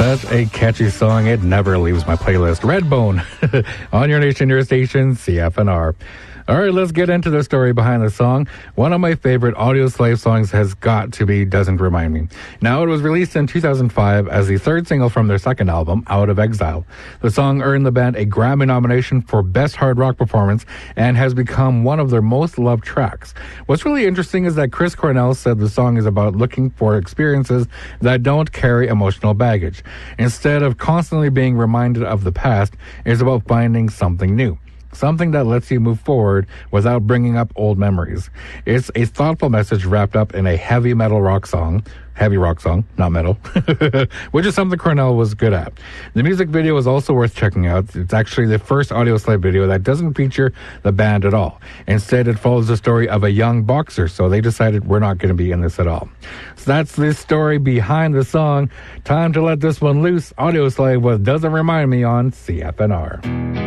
Such a catchy song. It never leaves my playlist. Redbone on your nation, your station, CFNR. All right, let's get into the story behind the song. One of my favorite Audioslave songs has got to be Doesn't Remind Me. Now, it was released in 2005 as the third single from their second album, Out of Exile. The song earned the band a Grammy nomination for Best Hard Rock Performance and has become one of their most loved tracks. What's really interesting is that Chris Cornell said the song is about looking for experiences that don't carry emotional baggage. Instead of constantly being reminded of the past, it's about finding something new. Something that lets you move forward without bringing up old memories. It's a thoughtful message wrapped up in a heavy rock song, not metal, which is something Cornell was good at. The music video is also worth checking out. It's actually the first Audioslave video that doesn't feature the band at all. Instead, it follows the story of a young boxer, so they decided we're not going to be in this at all. So that's the story behind the song. Time to let this one loose. Audioslave with Doesn't Remind Me on CFNR.